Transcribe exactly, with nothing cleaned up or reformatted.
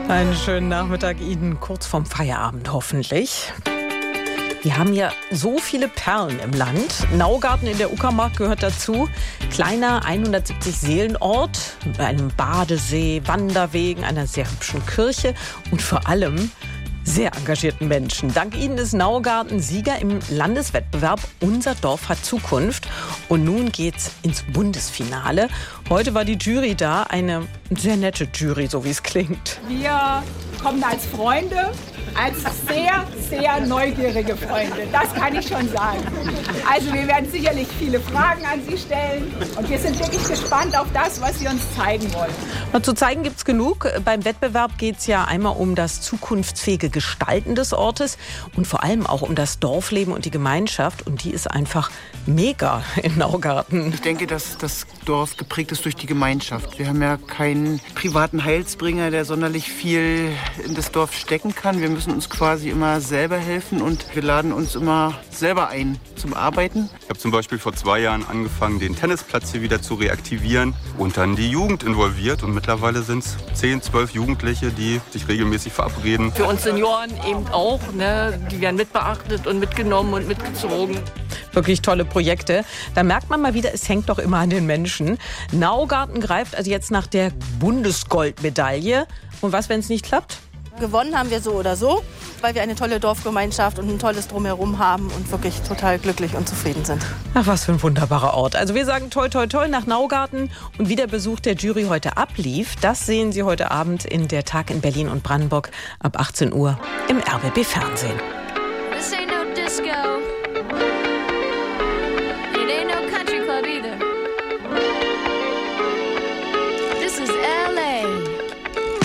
Einen schönen Nachmittag Ihnen, kurz vorm Feierabend hoffentlich. Wir haben ja so viele Perlen im Land. Naugarten in der Uckermark gehört dazu. Kleiner hundertsiebzig Seelenort mit einem Badesee, Wanderwegen, einer sehr hübschen Kirche und vor allem sehr engagierten Menschen. Dank ihnen ist Naugarten Sieger im Landeswettbewerb Unser Dorf hat Zukunft. Und nun geht's ins Bundesfinale. Heute war die Jury da, eine sehr nette Jury, so wie es klingt. Wir kommen als Freunde, als sehr, sehr neugierige Freunde. Das kann ich schon sagen. Also wir werden sicherlich viele Fragen an Sie stellen und wir sind wirklich gespannt auf das, was Sie uns zeigen wollen. Na, zu zeigen gibt's genug. Beim Wettbewerb geht's ja einmal um das zukunftsfähige Gestalten des Ortes und vor allem auch um das Dorfleben und die Gemeinschaft. Und die ist einfach mega in Naugarten. Ich denke, dass das Dorf geprägt ist durch die Gemeinschaft. Wir haben ja keinen privaten Heilsbringer, der sonderlich viel in das Dorf stecken kann. Wir müssen uns quasi immer selber helfen und wir laden uns immer selber ein zum Arbeiten. Ich habe zum Beispiel vor zwei Jahren angefangen, den Tennisplatz hier wieder zu reaktivieren und dann die Jugend involviert. Und mittlerweile sind es zehn, zwölf Jugendliche, die sich regelmäßig verabreden. Für uns Senioren eben auch, ne? Die werden mitbeachtet und mitgenommen und mitgezogen. Wirklich tolle Projekte. Da merkt man mal wieder, es hängt doch immer an den Menschen. Naugarten greift also jetzt nach der Bundesgoldmedaille. Und was, wenn es nicht klappt? Gewonnen haben wir so oder so, weil wir eine tolle Dorfgemeinschaft und ein tolles Drumherum haben und wirklich total glücklich und zufrieden sind. Ach, was für ein wunderbarer Ort. Also wir sagen toi toi toi nach Naugarten. Und wie der Besuch der Jury heute ablief, das sehen Sie heute Abend in der Tag in Berlin und Brandenburg ab achtzehn Uhr im R B B Fernsehen.